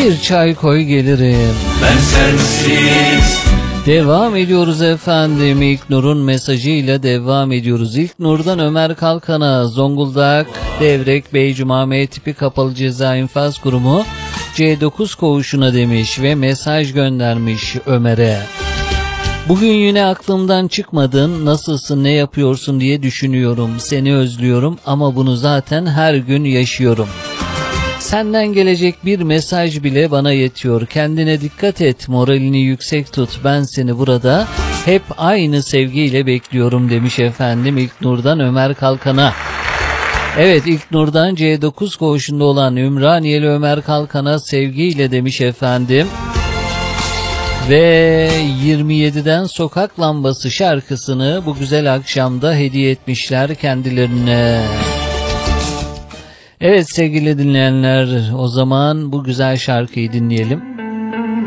Bir çay koy gelirim. Ben sensiz. Devam ediyoruz efendim. İlknur'un mesajıyla devam ediyoruz. İlknur'dan Ömer Kalkan'a, Zonguldak, Devrek, Beycumame tipi kapalı ceza infaz kurumu C9 koğuşuna demiş ve mesaj göndermiş Ömer'e. Bugün yine aklımdan çıkmadın, nasılsın, ne yapıyorsun diye düşünüyorum. Seni özlüyorum ama bunu zaten her gün yaşıyorum. Senden gelecek bir mesaj bile bana yetiyor. Kendine dikkat et, moralini yüksek tut. Ben seni burada hep aynı sevgiyle bekliyorum demiş efendim İlknur'dan Ömer Kalkan'a. Evet, İlknur'dan C9 koğuşunda olan Ümraniyeli Ömer Kalkan'a sevgiyle demiş efendim. Ve 27'den Sokak Lambası şarkısını bu güzel akşamda hediye etmişler kendilerine. Evet sevgili dinleyenler, o zaman bu güzel şarkıyı dinleyelim.